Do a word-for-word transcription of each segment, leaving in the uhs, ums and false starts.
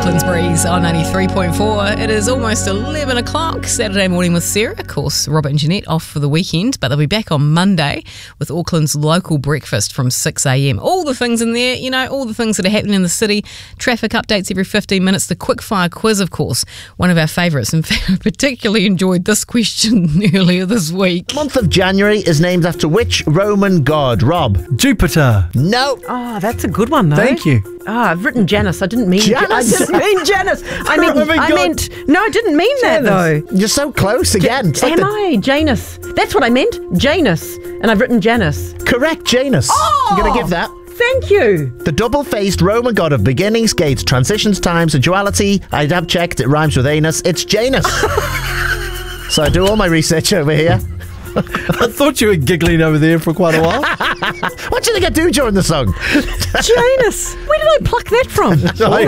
Auckland's Breeze on ninety-three point four. It is almost eleven o'clock, Saturday morning with Sarah. Of course, Robert and Jeanette off for the weekend, but they'll be back on Monday with Auckland's local breakfast from six a.m. All the things in there, you know, all the things that are happening in the city. Traffic updates every fifteen minutes. The quickfire quiz, of course, one of our favourites. In fact, I particularly enjoyed this question earlier this week. The month of January is named after which Roman god? Rob? Jupiter. No. Oh, that's a good one, though. Thank you. Oh, I've written Janice. I didn't mean Janice. I didn't mean Janice. I mean, Roman I god. meant no. I didn't mean that though. You're so close again. It's like Am the- I Janus? That's what I meant, Janus, and I've written Janice. Correct, Janus. Oh! I'm going to give that. Thank you. The double-faced Roman god of beginnings, gates, transitions, times, and duality. I have checked. It rhymes with anus. It's Janus. So I do all my research over here. I thought you were giggling over there for quite a while. What do you think I do during the song? Janus. Where did I pluck that from?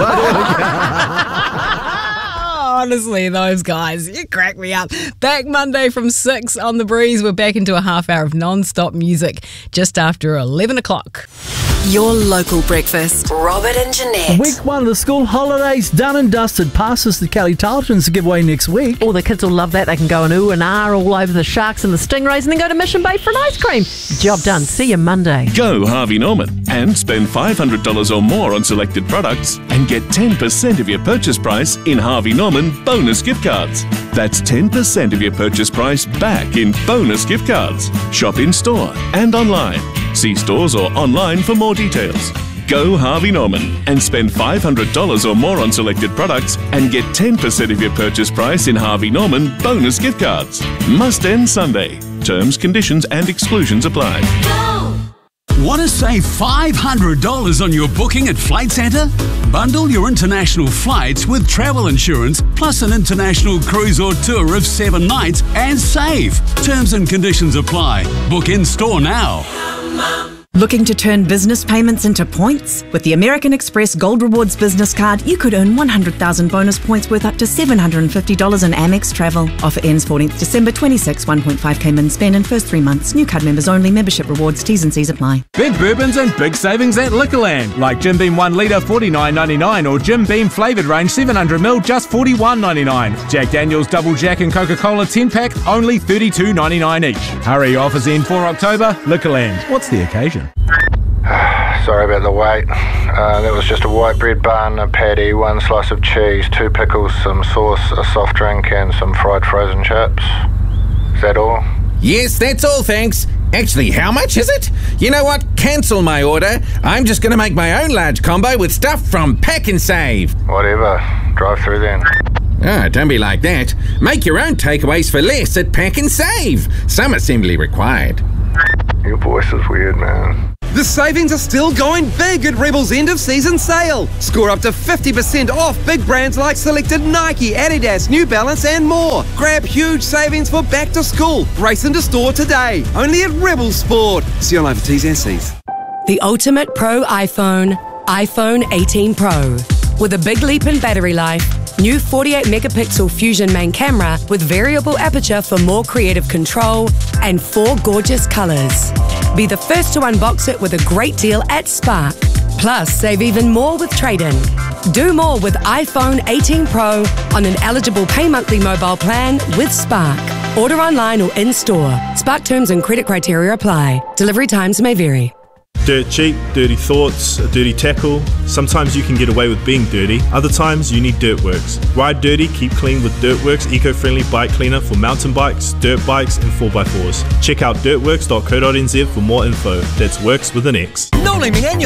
Honestly, those guys, you crack me up. Back Monday from six on The Breeze. We're back into a half hour of non-stop music just after eleven o'clock. Your local breakfast. Robert and Jeanette. Week one of the school holidays done and dusted. Passes the Kelly Tarletons to give away next week. All the kids will love that. They can go and ooh and ah all over the sharks and the stingrays and then go to Mission Bay for an ice cream. Job done. See you Monday. Go Harvey Norman and spend five hundred dollars or more on selected products and get ten percent of your purchase price in Harvey Norman bonus gift cards. That's ten percent of your purchase price back in bonus gift cards. Shop in store and online. See stores or online for more details. Go Harvey Norman and spend five hundred dollars or more on selected products and get ten percent of your purchase price in Harvey Norman bonus gift cards. Must end Sunday. Terms, conditions and exclusions apply. Want to save five hundred dollars on your booking at Flight Centre? Bundle your international flights with travel insurance plus an international cruise or tour of seven nights and save. Terms and conditions apply. Book in store now. Looking to turn business payments into points? With the American Express Gold Rewards business card, you could earn one hundred thousand bonus points worth up to seven hundred fifty dollars in Amex travel. Offer ends fourteenth December twenty-sixth, one point five K min spend in first three months. New card members only. Membership rewards, T's and C's apply. Big bourbons and big savings at Liquorland. Like Jim Beam one litre forty-nine ninety-nine or Jim Beam flavoured range seven hundred milliliters just forty-one ninety-nine. Jack Daniel's Double Jack and Coca-Cola ten pack only thirty-two ninety-nine each. Hurry, offers end for October. Liquorland. What's the occasion? Sorry about the wait. Uh, that was just a white bread bun, a patty, one slice of cheese, two pickles, some sauce, a soft drink and some fried frozen chips. Is that all? Yes, that's all, thanks. Actually, how much is it? You know what? Cancel my order. I'm just going to make my own large combo with stuff from Pack and Save. Whatever. Drive through then. Ah, don't be like that. Make your own takeaways for less at Pack and Save. Some assembly required. Your voice is weird, man. The savings are still going big at Rebel's end of season sale. Score up to fifty percent off big brands like selected Nike, Adidas, New Balance and more. Grab huge savings for back to school. Race into store today. Only at Rebel Sport. See online for T's and C's. The ultimate pro iPhone, iPhone eighteen Pro. With a big leap in battery life, new forty-eight megapixel Fusion main camera with variable aperture for more creative control, and four gorgeous colours. Be the first to unbox it with a great deal at Spark. Plus, save even more with trade-in. Do more with iPhone eighteen Pro on an eligible pay monthly mobile plan with Spark. Order online or in-store. Spark terms and credit criteria apply. Delivery times may vary. Dirt cheap, dirty thoughts, a dirty tackle. Sometimes you can get away with being dirty. Other times you need Dirtworks. Ride dirty, keep clean with Dirtworks eco-friendly bike cleaner for mountain bikes, dirt bikes and four by fours. Check out dirtworks dot co dot n z for more info. That's works with an X. No limit